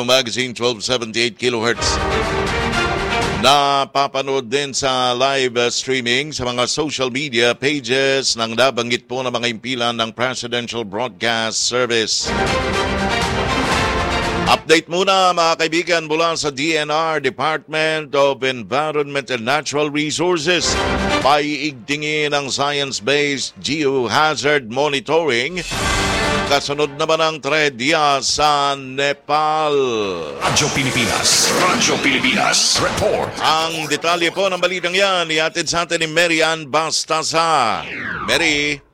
Radio Magazine 1278 kHz. Napapanood din sa live streaming sa mga social media pages ng nabanggit po na mga impilan ng Presidential Broadcast Service. Update muna mga kaibigan mula sa DNR, Department of Environment and Natural Resources. Paiigtingin ang science-based geohazard monitoring. Kasunod naman ang tragedya sa Nepal. Radyo Pilipinas report. Ang detalye po ng balitang yan, ihatid sa atin ni Mary Ann Bastasa. Mary.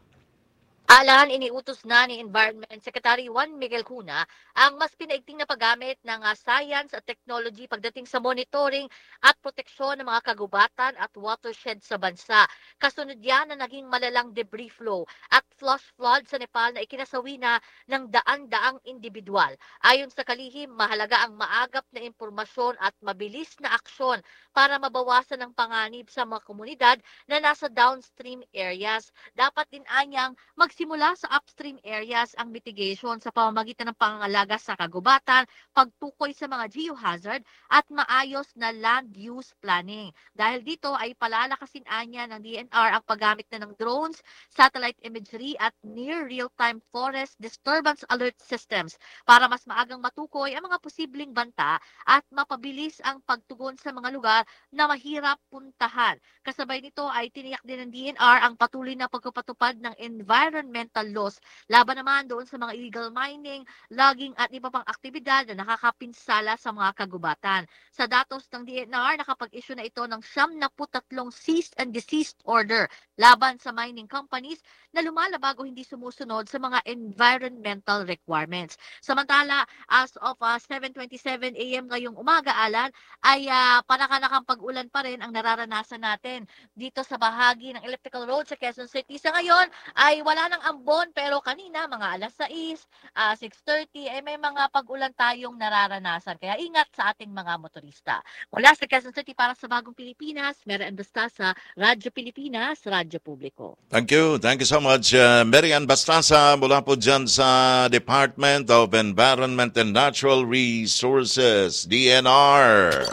Alan, iniutos na ni Environment Secretary Juan Miguel Cuna ang mas pinaigting na paggamit ng science at technology pagdating sa monitoring at proteksyon ng mga kagubatan at watershed sa bansa. Kasunod yan na naging malalang debris flow at flash flood sa Nepal na ikinasawi na ng daan-daang individual. Ayon sa kalihim, mahalaga ang maagap na impormasyon at mabilis na aksyon para mabawasan ang panganib sa mga komunidad na nasa downstream areas. Dapat din anyang magsimula sa upstream areas ang mitigation sa pamamagitan ng pangangalaga sa kagubatan, pagtukoy sa mga geohazard at maayos na land use planning. Dahil dito ay palalakasin anya ng DNR ang paggamit na ng drones, satellite imagery at near real-time forest disturbance alert systems para mas maagang matukoy ang mga posibleng banta at mapabilis ang pagtugon sa mga lugar na mahirap puntahan. Kasabay nito ay tiniyak din ng DNR ang patuloy na pagpapatupad ng environmental laws laban naman doon sa mga illegal mining, logging at iba pang aktibidad na nakakapinsala sa mga kagubatan. Sa datos ng DNR, nakapag-issue na ito ng 73 cease and desist order laban sa mining companies na lumalabag o hindi sumusunod sa mga environmental requirements. Samantala, as of 7:27 a.m. ngayong umaga, Alan, ay panakanakang pag-ulan pa rin ang nararanasan natin dito sa bahagi ng Elliptical Road sa Quezon City. Sa ngayon ay wala nang ambon pero kanina mga alas 6, 6:30 ay may mga pag-ulan tayong nararanasan. Kaya ingat sa ating mga motorista. Mula sa Quezon City para sa Bagong Pilipinas, Mary Ann Bastasa, Radyo Pilipinas, Radyo Publiko. Thank you so much, Mary Ann Bastasa mula po dyan sa Department of Environment and Natural Resources, DNR.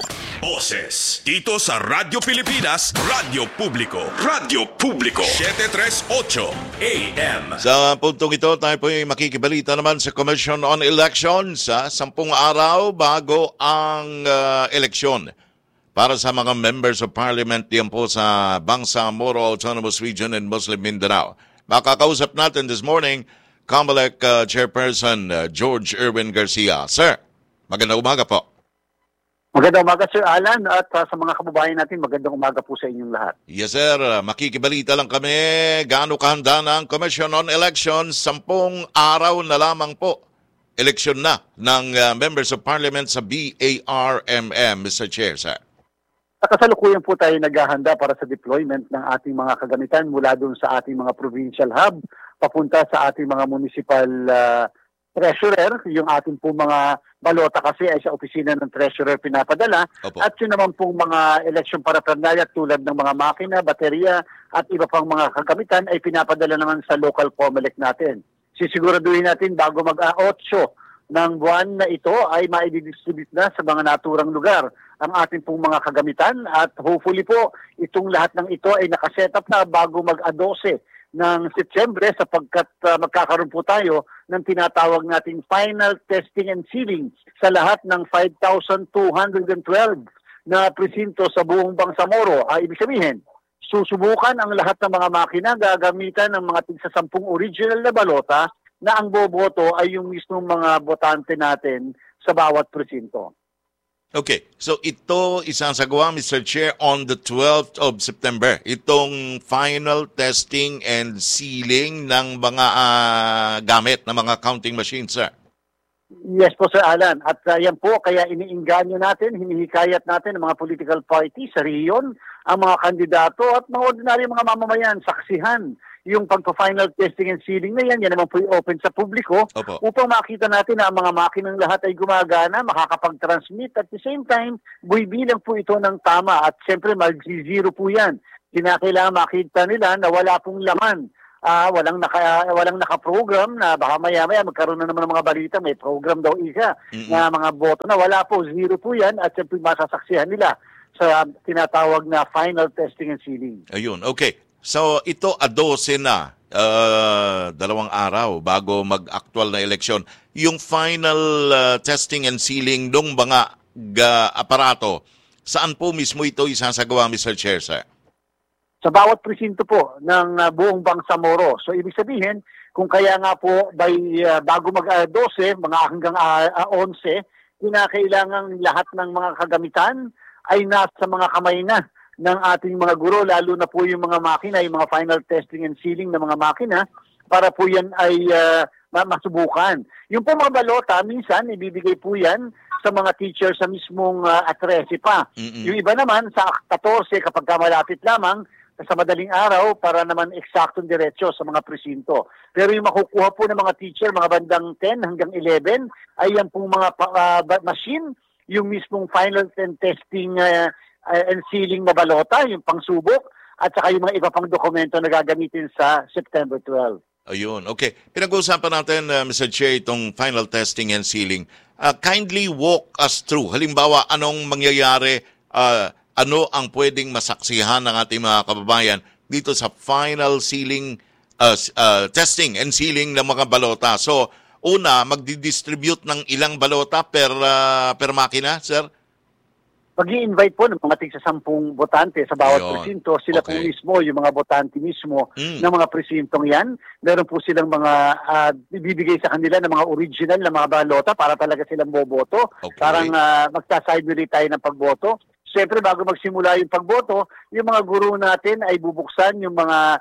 Boses dito sa Radyo Pilipinas, Radyo Publiko. Radyo Publiko 738 AM. Sa puntong ito, tayo po ay makikibalita naman sa Commission on Elections sa 10 araw bago ang eleksyon para sa mga members of parliament diyan po sa Bangsamoro Autonomous Region in Muslim Mindanao. Makakausap natin this morning, COMELEC Chairperson George Erwin Garcia. Sir, magandang umaga po. Magandang umaga, Sir Alan, at sa mga kababayan natin, magandang umaga po sa inyong lahat. Yes, sir. Makikibalita lang kami. Gaano kahanda na ang Commission on Elections? 10 araw na lamang po. Eleksyon na ng members of parliament sa BARMM, Mr. Chair, sir. Kasalukuyan po tayo naghahanda para sa deployment ng ating mga kagamitan mula doon sa ating mga provincial hub, papunta sa ating mga municipal treasurer, yung ating po mga balota kasi ay sa opisina ng treasurer pinapadala. Opo. At yun naman pong mga election paraphernalia tulad ng mga makina, baterya at iba pang mga kagamitan ay pinapadala naman sa local COMELEC natin. Sisiguraduhin natin bago mag-8 ng buwan na ito ay maididistribute na sa mga naturang lugar ang ating pong mga kagamitan at hopefully po itong lahat ng ito ay nakaset up na bago mag-12 ng Setyembre sapagkat magkakaroon po tayo ng tinatawag nating final testing and sealing sa lahat ng 5,212 na presinto sa buong Bangsamoro. Ibig sabihin, susubukan ang lahat ng mga makina, gagamitan ng mga tigsa 10 original na balota na ang boboto ay yung mismong mga botante natin sa bawat presinto. Okay, so ito isasagawa, Mr. Chair, on the 12th of September. Itong final testing and sealing ng mga gamit, ng mga counting machines, sir. Yes po, Sir Alan. At yan po, kaya iniinganyo natin, hinihikayat natin ang mga political party sa riyon, ang mga kandidato at mga ordinaryo mga mamamayan, saksihan yung pagpa-final testing and sealing na yan naman po open sa publiko. Opo. Upang makita natin na ang mga makinang lahat ay gumagana, makakapag-transmit at the same time, buibilang po ito ng tama at siyempre mag-zero po yan. Kinakailangan makita nila na wala pong laman walang naka-program na baka maya-maya magkaroon na naman ng mga balita, may program daw isa na mga boto na wala po, zero po yan at siyempre masasaksihan nila sa tinatawag na final testing and sealing. Ayun, okay. So ito 12 na, 2 araw bago mag-actual na eleksyon. Yung final testing and sealing ng mga aparato, saan po mismo ito isasagawa, Mr. Chair, sir? Sa bawat presinto po ng buong Bangsamoro. So ibig sabihin, kung kaya nga po bago mag-12, mga hanggang 11, kinakailangan lahat ng mga kagamitan ay nasa mga kamay na ng ating mga guro, lalo na po yung mga makina, yung mga final testing and sealing ng mga makina, para po yan ay masubukan. Yung po mga balota, minsan ibibigay po yan sa mga teacher sa mismong at 13 pa. Yung iba naman sa 14 kapag malapit lamang, sa madaling araw para naman eksaktong diretso sa mga presinto. Pero yung makukuha po ng mga teacher, mga bandang 10 hanggang 11, ay yan pong mga machine, yung mismong final and testing and sealing na balota, yung pangsubok, at saka yung mga iba pang dokumento na gagamitin sa September 12. Ayun, okay. Pinag-uusapan natin, Mr. Chair, itong final testing and sealing. Kindly walk us through. Halimbawa, anong mangyayari, ano ang pwedeng masaksihan ng ating mga kababayan dito sa final sealing, testing and sealing ng mga balota. So, una, magdi-distribute ng ilang balota per makina, sir? Pag-i-invite po ng mga tig sa 10 botante sa bawat presinto, sila po mismo, yung mga botante mismo ng mga presintong yan. Meron po silang mga ibibigay sa kanila ng mga original na mga balota para talaga silang boboto. Okay. Parang magsa-sideway tayo ng pagboto. Siyempre, bago magsimula yung pagboto, yung mga guro natin ay bubuksan yung mga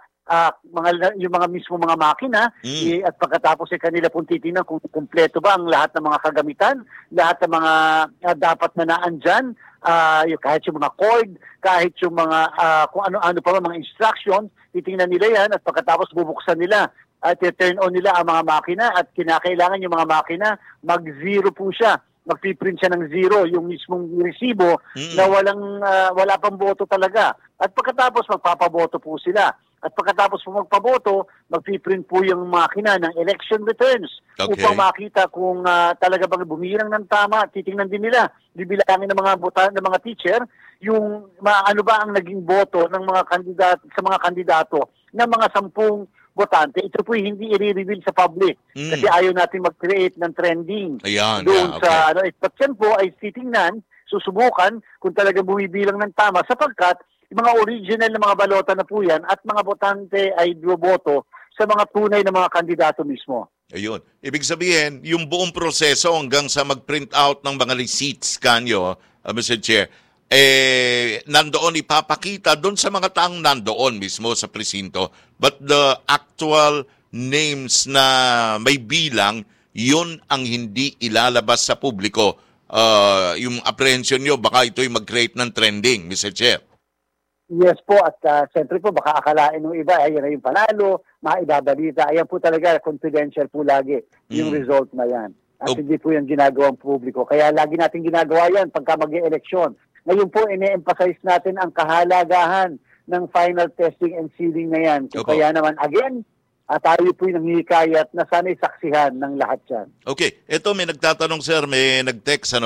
mismo mga makina at pagkatapos ay kanila pong titingnan kung kumpleto ba ang lahat ng mga kagamitan, lahat ng mga dapat na naandyan, kahit yung mga cord, kahit yung mga kung ano-ano pa mga instructions, titingnan nila yan at pagkatapos bubuksan nila at turn on nila ang mga makina at kinakailangan yung mga makina mag-zero po siya. Magpiprint siya ng zero, yung mismong resibo na wala pang boto talaga. At pagkatapos magpapaboto po sila. At pagkatapos po magpaboto, magpiprint po yung makina ng election returns upang makita kung talaga bang bumirang ng tama. Titingnan din nila, bibilangin ng mga teacher, yung ano ba ang naging boto ng mga kandidato ng mga 10 botante. Ito po hindi i-reveal sa public kasi ayaw natin mag-create ng trending. Ayan, doon sa but yan po ay titingnan, susubukan kung talaga bumibilang ng tama sapagkat yung mga original na mga balota na po yan at mga botante ay boboto sa mga tunay na mga kandidato mismo. Ayun. Ibig sabihin, yung buong proseso hanggang sa mag-print out ng mga receipts kanyo, Mr. Chair, nandoon ipapakita doon sa mga taong nandoon mismo sa presinto. But the actual names na may bilang, yun ang hindi ilalabas sa publiko. Yung apprehension nyo, baka ito'y mag-create ng trending, Mr. Chair. Yes po, at siyempre po baka akalain ng iba, ayan na yung panalo, maibabalita. Ayan po talaga, confidential po lagi yung result na yan. At hindi po yung ginagawang publiko. Kaya lagi natin ginagawa yan pagka mag-e-eleksyon. Ngayon po, ine-emphasize natin ang kahalagahan ng final testing and sealing na yan. Kaya naman, again, tayo po yung nanghihikayat na sana'y saksihan ng lahat yan. Okay. Ito may nagtatanong, sir, may nag-text,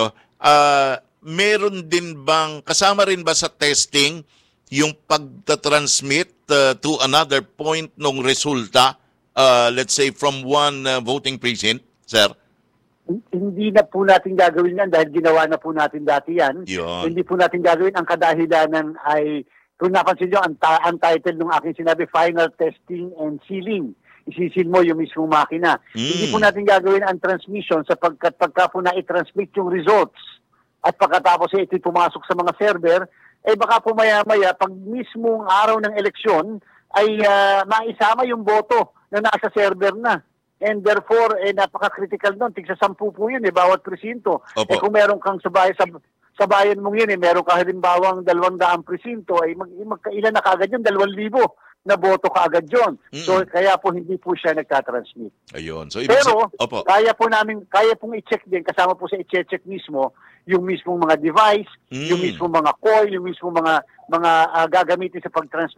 meron din bang, kasama rin ba sa testing, yung pagtatransmit to another point ng resulta, let's say from one voting precinct, sir? Hindi na po natin gagawin yan dahil ginawa na po natin dati yan. Hindi po natin gagawin. Ang kadahilanan ay, kung napansin nyo, ang title ng aking sinabi, Final Testing and Sealing. Isisil mo yung mismong makina. Hindi po natin gagawin ang transmission sapagkat pagka po na-transmit yung results at pagkatapos ito'y pumasok sa mga server, baka po maya-maya, pag mismong araw ng eleksyon, ay maisama yung boto na nasa server na. And therefore, napaka-critical nun. Tigsa 10 po yun, bawat presinto. Kung meron kang sa bayan mong yun, meron ka halimbawang 200 presinto, ilan na kaagad yun? 2,000 na boto kaagad yun. So, kaya po hindi po siya nagtatransmit. Ayun. So, pero, kaya pong i-check din, kasama po sa i-check mismo, yung mismong mga device, yung mismong mga coil, yung mismong mga gagamitin sa pag-transmit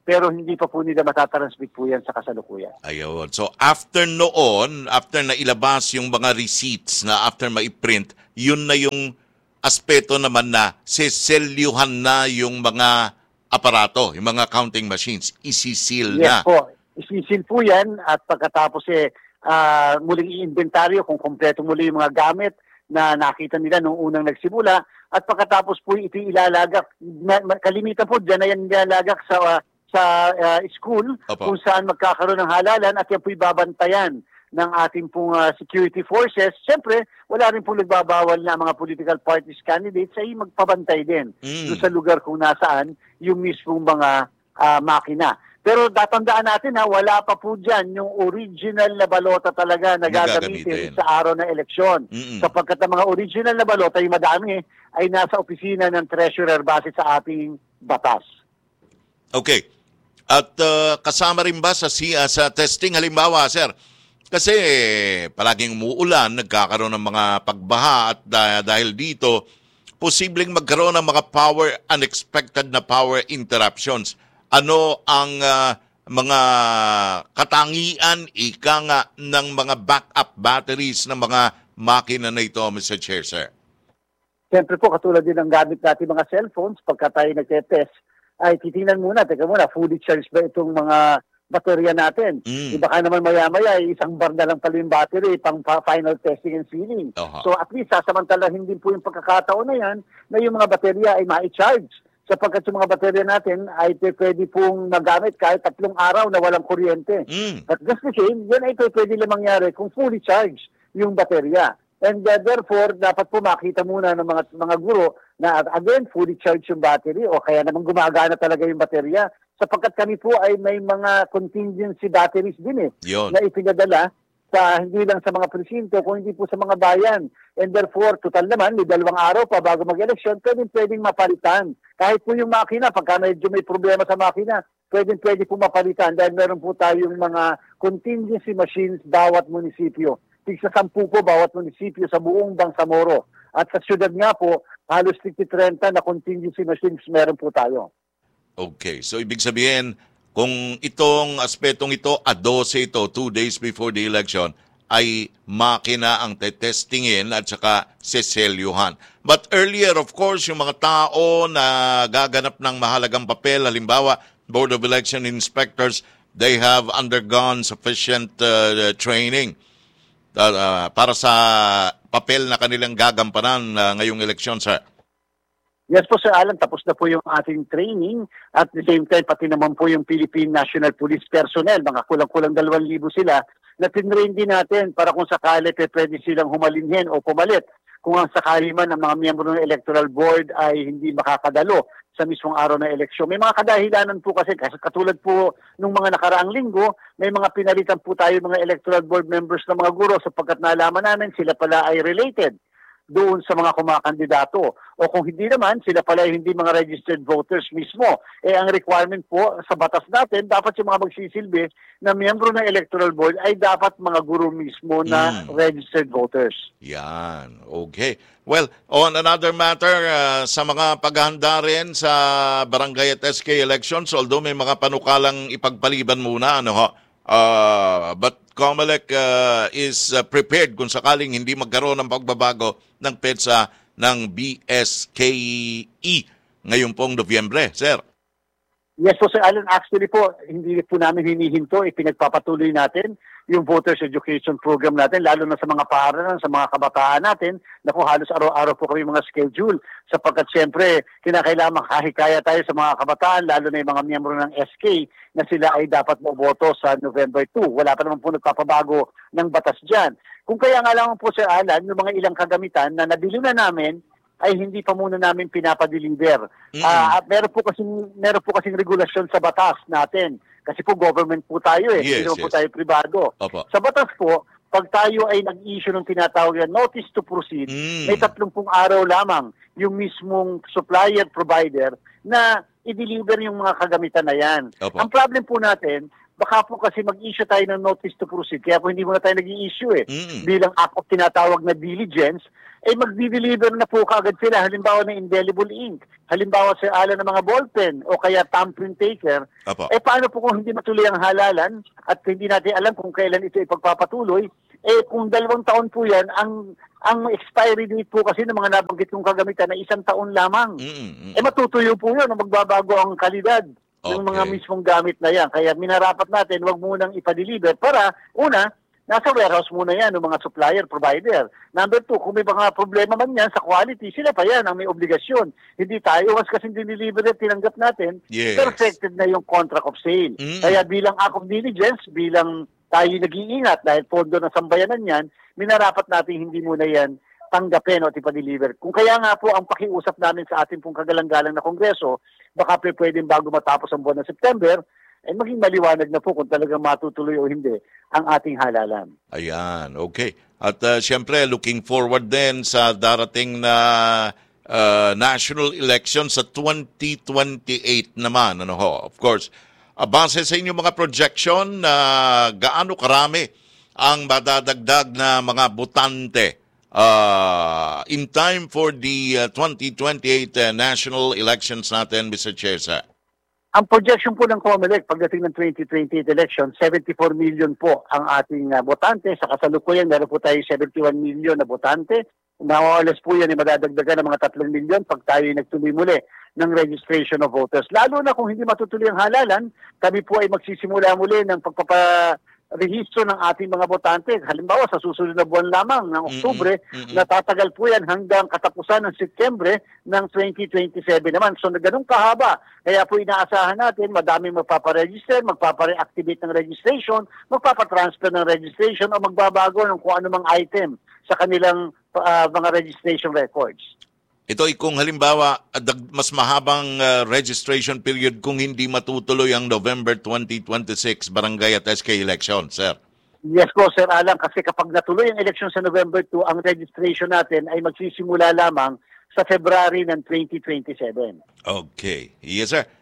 pero hindi pa po nila matatransmit po yan sa kasalukuyan. Ayun. So after noon, after na ilabas yung mga receipts na after maiprint, yun na yung aspeto naman na seselyuhan na yung mga aparato, yung mga counting machines. Isisil na. Yes po. Isisil po yan at pagkatapos muling i-inventaryo kung kompleto muli yung mga gamit na nakita nila nung unang nagsimula at pagkatapos po ito ilalagak. Kalimitan po dyan na yan ilalagak sa school. Opo. Kung saan magkakaroon ng halalan at yan po ibabantayan ng ating pong security forces. Siyempre, wala rin po nagbabawal na mga political parties candidates ay magpabantay din doon sa lugar kung nasaan yung mismong mga makina. Pero tatandaan natin wala pa po dyan yung original na balota talaga na gagamitin sa araw ng eleksyon. Sapagkat ang mga original na balota, yung madami, ay nasa opisina ng treasurer base sa ating batas. Okay. At kasama rin ba sa testing halimbawa, sir? Kasi palaging umuulan, nagkakaroon ng mga pagbaha at dahil dito, posibleng magkaroon ng mga unexpected na power interruptions. Ano ang mga katangian, ng mga backup batteries ng mga makina na ito, Mr. Chair, sir? Siyempre po, katulad din ng gamit natin mga cellphones, pagka tayo nagtetest, ay titingnan muna, fully charged ba itong mga baterya natin? Baka naman maya-maya, isang bar na lang pala yung battery pang final testing and sealing. So at least, sasamantalahin din po yung pagkakataon na yan na yung mga baterya ay ma-charge. Sapagkat yung mga baterya natin ay pwede pong magamit kahit 3 araw na walang kuryente. At just the same, yan ay pwede lang mangyari kung fully charged yung baterya. And therefore, dapat po makita muna ng mga guro na again, fully charged yung battery o kaya naman gumagana talaga yung baterya sapagkat kami po ay may mga contingency batteries din na ipinadala sa hindi lang sa mga presinto kung hindi po sa mga bayan. And therefore, total naman, may 2 araw pa bago mag-eleksyon, pwedeng mapalitan. Kahit po yung makina, pagka medyo may problema sa makina, pwede po mapalitan dahil meron po tayong mga contingency machines bawat munisipyo. Tigsa 10 po bawat munisipyo sa buong Bangsamoro. At sa syudad nga po, halos 30 na contingency machines meron po tayo. Okay, so ibig sabihin, kung itong aspetong ito, 12 ito, 2 days before the election, ay makina ang testingin at saka seselyuhan. But earlier, of course, yung mga tao na gaganap ng mahalagang papel, halimbawa, Board of Election Inspectors, they have undergone sufficient training para sa papel na kanilang gagampanan ngayong eleksyon, sir. Yes po, Sir Alan, tapos na po yung ating training at the same time pati naman po yung Philippine National Police personnel, mga kulang-kulang 2,000 sila na tinrain din natin para kung sakali pwede silang humalinhin o pumalit kung ang sakali man ang mga miyembro ng Electoral Board ay hindi makakadalo sa mismong araw ng eleksyon. May mga kadahilanan po kasi katulad po nung mga nakaraang linggo, may mga pinalitan po tayo mga Electoral Board members ng mga guro sapagkat nalaman namin sila pala ay related doon sa mga kumakandidato. O kung hindi naman, sila pala hindi mga registered voters mismo. Ang requirement po sa batas natin, dapat yung mga magsisilbi na miyembro ng Electoral Board ay dapat mga guro mismo na registered voters. Yan. Okay. Well, on another matter, sa mga paghahanda rin sa barangay at SK elections, although may mga panukalang ipagpaliban muna, but COMELEC is prepared kung sakaling hindi magkaroon ng pagbabago ng petsa ng BSKE ngayong pong Nobyembre, sir. Yes po, Sir Alan. Actually po, hindi po namin hinihinto. Ipinagpapatuloy natin yung voters education program natin, lalo na sa mga paaralan, sa mga kabataan natin. Naku, halos araw-araw po kami mga schedule sapagkat siyempre, kinakailangan makahikaya tayo sa mga kabataan, lalo na yung mga miyembro ng SK na sila ay dapat maboto sa November 2. Wala pa naman po nagpapabago ng batas dyan. Kung kaya nga lang po, Sir Alan, yung mga ilang kagamitan na nabili na namin, ay hindi pa muna namin pinapadeliver. At meron po kasing regulasyon sa batas natin. Kasi po government po tayo hindi naman po tayo pribado. Opo. Sa batas po, pag tayo ay nag-issue ng tinatawag na notice to proceed, may 30 araw lamang yung mismong supplier provider na i-deliver yung mga kagamitan na yan. Opo. Ang problem po natin, baka po kasi mag-issue tayo ng notice to proceed. Kaya po hindi muna tayo nag-i-issue bilang act of tinatawag na diligence, magdi-deliver na po kaagad sila. Halimbawa ng indelible ink, halimbawa sa ala ng mga ballpen o kaya thumbprint taker. Apo. Paano po kung hindi matuloy ang halalan at hindi natin alam kung kailan ito ipagpapatuloy? Kung 2 taon po yan, ang expiry date po kasi ng mga nabanggit kong kagamitan na 1 taon lamang. Matutuyo po yun, magbabago ang kalidad ng mga mismong gamit na yan. Kaya minarapat natin, wag munang ipa-deliver para, una, nasa warehouse muna yan ng mga supplier, provider. Number 2, kung may mga problema man yan sa quality, sila pa yan ang may obligasyon. Hindi tayo, once kasi diniliver at tinanggap natin, perfected na yung contract of sale. Kaya bilang act of diligence, bilang tayo nag-iingat dahil pondo ng sambayanan yan, minarapat natin hindi muna yan tanggapin o ipa-deliver. Kung kaya nga po ang pakiusap namin sa ating pong kagalang-galang na Kongreso, baka pwedeng bago matapos ang buwan ng September, maging maliwanag na po kung talagang matutuloy o hindi ang ating halalan. Ayan, okay. At siyempre, looking forward din sa darating na national election sa 2028 naman. Of course, base sa inyong mga projection, gaano karami ang madadagdag na mga botante in time for the 2028 national elections natin, Mr. Chair, sir? Ang projection po ng COMELEC pagdating ng 2028 election, 74 million po ang ating botante. Sa kasalukuyan, meron po tayo 71 million na botante. Nawawalas po yan, madadagdagan ng mga 3 million pag tayo nagtuloy muli ng registration of voters. Lalo na kung hindi matutuloy ang halalan, kami po ay magsisimula muli ng pagpaparehistro ng ating mga botante. Halimbawa, sa susunod na buwan lamang ng Oktubre, natatagal po yan hanggang katapusan ng Setyembre ng 2027 naman. So, ganun kahaba. Kaya po inaasahan natin, madaming magpaparegister, magpapareactivate ng registration, magpapatransfer ng registration o magbabago ng kung anumang item sa kanilang mga registration records. Ito ay kung halimbawa mas mahabang registration period kung hindi matutuloy ang November 2026 barangay at SK election, sir. Yes po, Sir Alan, kasi kapag natuloy ang election sa November 2, ang registration natin ay magsisimula lamang sa February ng 2027. Okay. Yes, sir.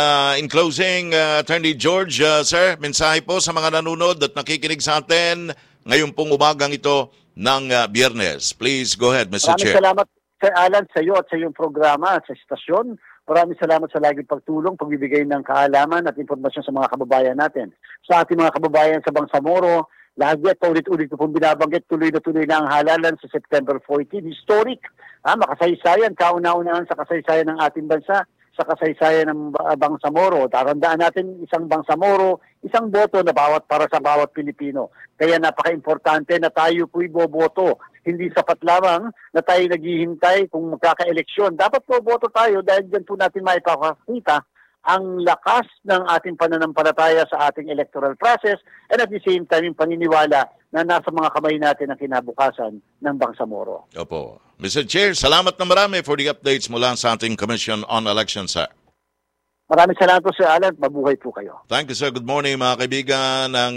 In closing, Attorney George, sir, mensahe po sa mga nanonood at nakikinig sa atin ngayon pong umagang ito ng Biyernes. Please go ahead, Mr. Chair. Maraming salamat, Sir Alan, sa iyo at sa iyong programa at sa istasyon. Maraming salamat sa laging pagtulong, pagbibigay ng kaalaman at impormasyon sa mga kababayan natin. Sa ating mga kababayan sa Bangsamoro, lagi at ulit-ulit ko pong binabanggit, tuloy na ang halalan sa September 14. Historic, makasaysayan, kauna-unahan sa kasaysayan ng ating bansa, sa kasaysayan ng Bangsamoro. Tatandaan natin, isang Bangsamoro, isang boto na para sa bawat Pilipino. Kaya napaka-importante na tayo po'y boboto. Hindi sapat lamang na tayo naghihintay kung magkaka-eleksyon. Dapat boboto tayo dahil dyan po natin maipapakita ang lakas ng ating pananampalataya sa ating electoral process and at the same time yung paniniwala na nasa mga kamay natin ang kinabukasan ng Bangsamoro. Opo. Mr. Chair, salamat na marami for the updates mula sa ating Commission on Elections, sir. Maraming salamat po, Sir Alan. Mabuhay po kayo. Thank you, sir. Good morning, mga kaibigan. Ang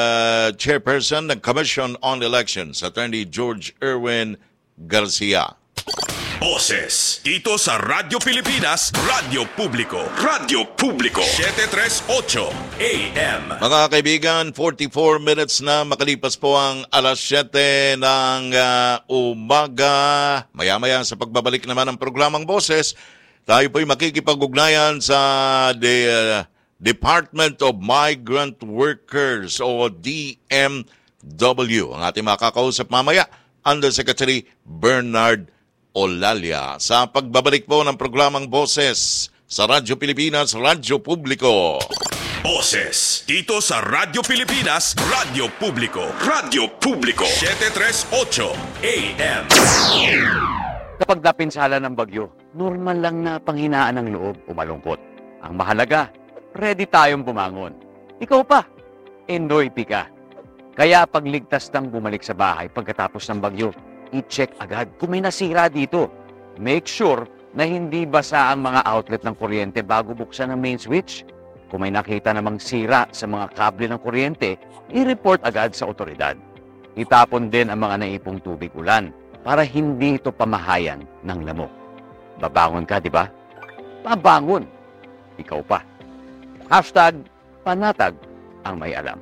chairperson ng Commission on Elections, Attorney George Erwin Garcia. Boses dito sa Radyo Pilipinas, Radyo Publiko. Radyo Publiko 738 AM. Mga kaibigan, 44 minutes na makalipas po ang alas 7 ng umaga. Maya-maya sa pagbabalik naman ng programang Boses, tayo po'y makikipag-ugnayan sa Department of Migrant Workers o DMW. Ang ating makakausap mamaya, Undersecretary Bernard Olalia. Sa pagbabalik po ng programang Boses sa Radyo Pilipinas, Radyo Publiko. Boses dito sa Radyo Pilipinas, Radyo Publiko. Radyo Publiko 738 AM. Kapag napinsala ng bagyo, normal lang na panghinaan ng loob o malungkot. Ang mahalaga, ready tayong bumangon. Ikaw pa, enjoy ka. Kaya pagligtas ng bumalik sa bahay pagkatapos ng bagyo, i-check agad kung may nasira dito. Make sure na hindi basa ang mga outlet ng kuryente bago buksan ang main switch. Kung may nakita namang sira sa mga kable ng kuryente, i-report agad sa otoridad. Itapon din ang mga naipong tubig ulan para hindi ito pamahayan ng lamok. Babangon ka, di ba? Babangon. Ikaw pa. #panatag ang may alam.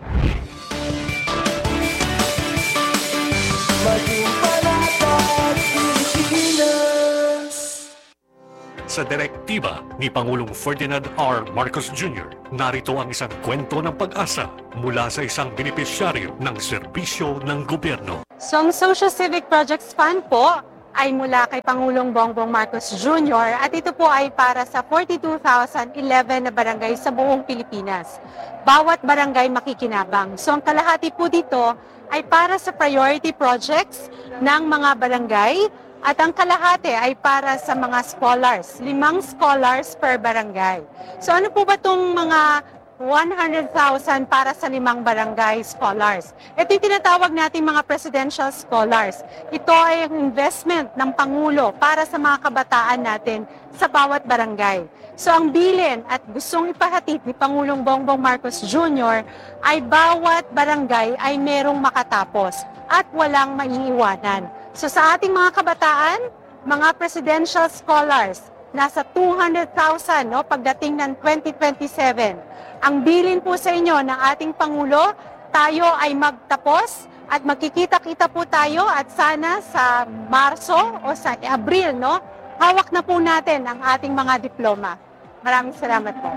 Sa direktiba ni Pangulong Ferdinand R. Marcos Jr., narito ang isang kwento ng pag-asa mula sa isang benepisyaryo ng serbisyo ng gobyerno. So ang Social Civic Projects Fund po ay mula kay Pangulong Bongbong Marcos Jr. at ito po ay para sa 42,011 na barangay sa buong Pilipinas. Bawat barangay makikinabang. So ang kalahati po dito ay para sa priority projects ng mga barangay at ang kalahati ay para sa mga scholars, 5 scholars per barangay. So ano po ba itong mga 100,000 para sa 5 barangay scholars? Ito yung tinatawag nating mga presidential scholars. Ito ay ang investment ng Pangulo para sa mga kabataan natin sa bawat barangay. So ang bilin at gustong ipahatid ni Pangulong Bongbong Marcos Jr. ay bawat barangay ay merong makatapos at walang maiiwanan. So sa ating mga kabataan, mga presidential scholars, nasa 200,000 pagdating ng 2027. Ang bilin po sa inyo ng ating Pangulo, tayo ay magtapos at magkikita-kita po tayo at sana sa Marso o sa Abril, hawak na po natin ang ating mga diploma. Maraming salamat po.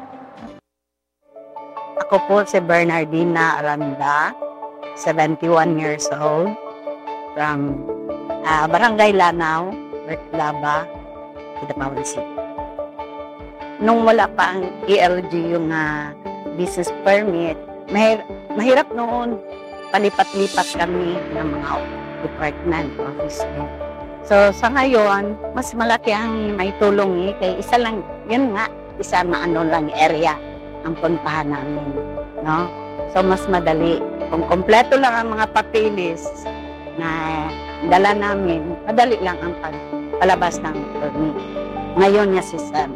Ako po si Bernardina Aranda, 71 years old, from Barangay Lanao, Laba, Kidapawan City. Nung wala pa ang ELG yung business permit, mahirap noon, palipat-lipat kami ng mga department, office. So sa ngayon, mas malaki ang may tulong kay isa lang, yun nga, isa na lang area ang puntahan namin. No? So mas madali. Kung kompleto lang ang mga papilis na dala namin, madali lang ang palabas ng permit. Ngayon niya si Sam.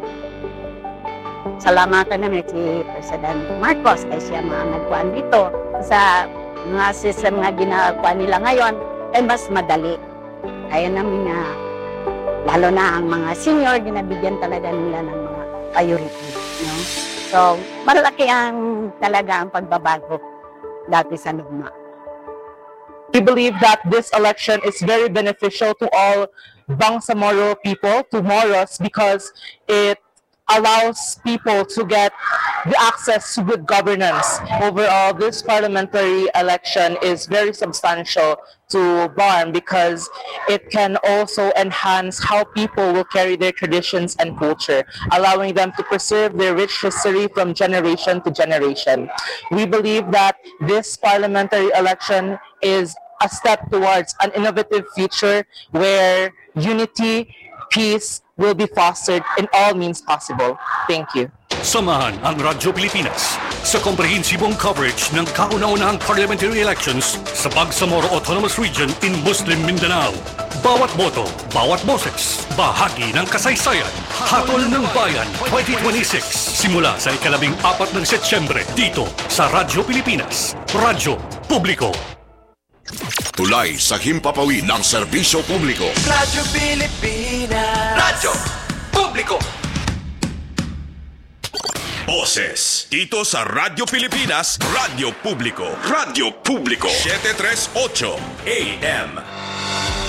Salamatan namin si President Marcos kasi siya mga nagkuhan dito. Sa mga system nga ginagawa nila ngayon, ay mas madali. Kaya namin na, lalo na ang mga senior, ginabigyan talaga nila ng mga priority. No? So, malaki ang talaga ang pagbabago dati sa luma. We believe that this election is very beneficial to all Bangsamoro people, to Moros, because it allows people to get the access to good governance. Overall, this parliamentary election is very substantial to BARM because it can also enhance how people will carry their traditions and culture, allowing them to preserve their rich history from generation to generation. We believe that this parliamentary election is a step towards an innovative future where unity, peace will be fostered in all means possible. Thank you. Samahan ang Radyo Pilipinas sa komprehensibong coverage ng kauna-unahang parliamentary elections sa Bangsamoro Autonomous Region in Muslim Mindanao. Bawat boto, bawat boses, bahagi ng kasaysayan. Hatol ng Bayan 2026. Simula sa ika-14 ng Setyembre dito sa Radyo Pilipinas. Radyo Publiko. Tulay sa himpapawid ng serbisyo publiko. Radyo Pilipinas. Radyo Publiko. Boses dito sa Radyo Pilipinas, Radyo Publiko. Radyo Publiko 738 AM.